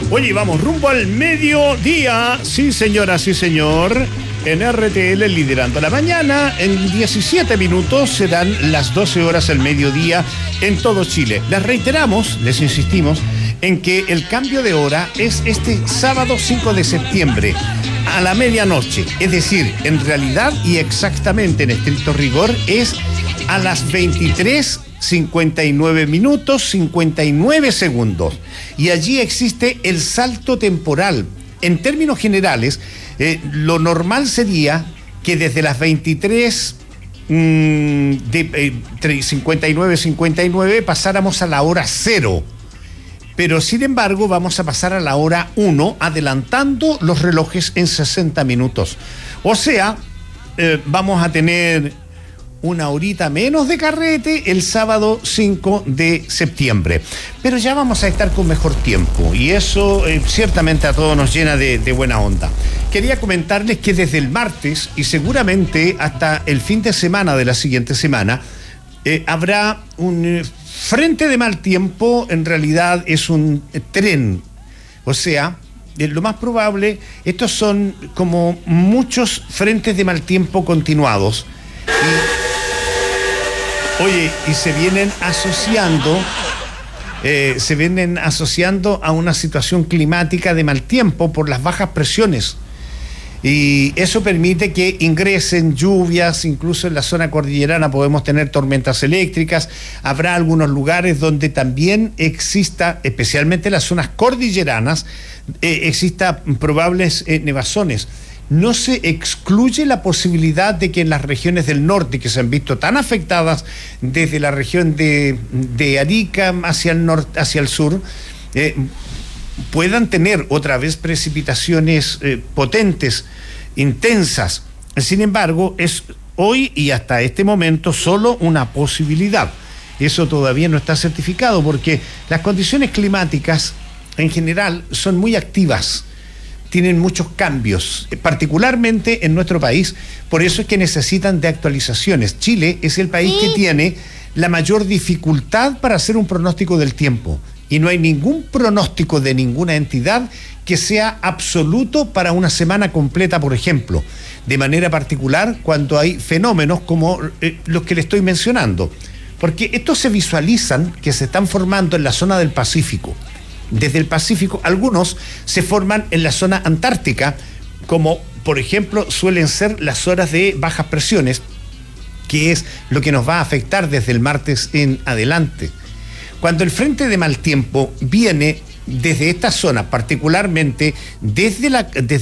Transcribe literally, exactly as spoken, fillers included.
Oye, vamos rumbo al mediodía. Sí, señora, sí, señor. En R T L liderando la mañana. En diecisiete minutos serán las doce horas al mediodía en todo Chile. Les reiteramos, les insistimos, en que el cambio de hora es este sábado cinco de septiembre a la medianoche. Es decir, en realidad y exactamente en estricto rigor es a las veintitrés cincuenta y nueve minutos cincuenta y nueve segundos. Y allí existe el salto temporal. En términos generales, eh, lo normal sería que desde las veintitrés mmm, de, eh, cincuenta y nueve cincuenta y nueve pasáramos a la hora cero. Pero sin embargo vamos a pasar a la hora uno, adelantando los relojes en sesenta minutos. O sea, eh, vamos a tener una horita menos de carrete el sábado cinco de septiembre. Pero ya vamos a estar con mejor tiempo y eso eh, ciertamente a todos nos llena de, de buena onda. Quería comentarles que desde el martes y seguramente hasta el fin de semana de la siguiente semana eh, habrá un eh, frente de mal tiempo. En realidad es un eh, tren. O sea, eh, lo más probable, estos son como muchos frentes de mal tiempo continuados. Y Oye, y se vienen asociando, eh, se vienen asociando a una situación climática de mal tiempo por las bajas presiones. Y eso permite que ingresen lluvias, incluso en la zona cordillerana podemos tener tormentas eléctricas. Habrá algunos lugares donde también exista, especialmente en las zonas cordilleranas, eh, exista probables eh, nevazones. No se excluye la posibilidad de que en las regiones del norte, que se han visto tan afectadas desde la región de, de Arica hacia el norte, hacia el sur, eh, puedan tener otra vez precipitaciones eh, potentes, intensas. Sin embargo, es hoy y hasta este momento solo una posibilidad. Eso todavía no está certificado porque las condiciones climáticas en general son muy activas. Tienen muchos cambios, particularmente en nuestro país, por eso es que necesitan de actualizaciones. Chile es el país sí. que tiene la mayor dificultad para hacer un pronóstico del tiempo, y no hay ningún pronóstico de ninguna entidad que sea absoluto para una semana completa, por ejemplo, de manera particular cuando hay fenómenos como eh, los que le estoy mencionando, porque estos se visualizan que se están formando en la zona del Pacífico. Desde el Pacífico, algunos se forman en la zona antártica, como por ejemplo suelen ser las horas de bajas presiones, que es lo que nos va a afectar desde el martes en adelante. Cuando el frente de mal tiempo viene desde esta zona, particularmente desde la, desde